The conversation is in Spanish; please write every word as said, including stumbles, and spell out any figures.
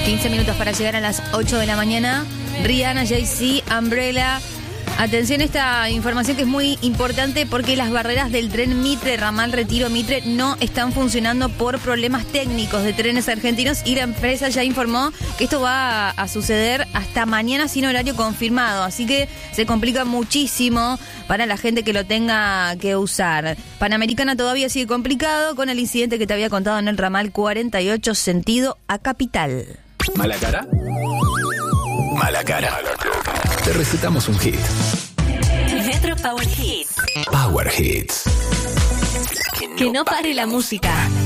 quince minutos para llegar a las ocho de la mañana. Rihanna, Jay-Z, Umbrella. Atención a esta información que es muy importante porque las barreras del tren Mitre, ramal Retiro Mitre, no están funcionando por problemas técnicos de trenes argentinos y la empresa ya informó que esto va a suceder hasta mañana sin horario confirmado, así que se complica muchísimo para la gente que lo tenga que usar. Panamericana todavía sigue complicado con el incidente que te había contado en el ramal cuarenta y ocho sentido a Capital. ¿Mala cara? Mala cara. Te recetamos un hit. Metro Power Hits. Power Hits. Que no pare la música.